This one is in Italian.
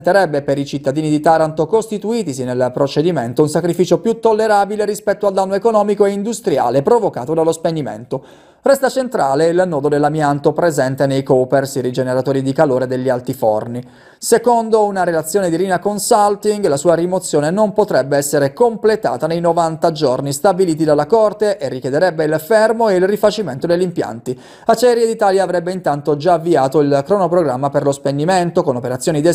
Presenterebbe per i cittadini di Taranto costituitisi nel procedimento un sacrificio più tollerabile rispetto al danno economico e industriale provocato dallo spegnimento. Resta centrale il nodo dell'amianto presente nei coopers, i rigeneratori di calore degli altiforni. Secondo una relazione di Rina Consulting, la sua rimozione non potrebbe essere completata nei 90 giorni stabiliti dalla Corte e richiederebbe il fermo e il rifacimento degli impianti. Acciaierie d'Italia avrebbe intanto già avviato il cronoprogramma per lo spegnimento con operazioni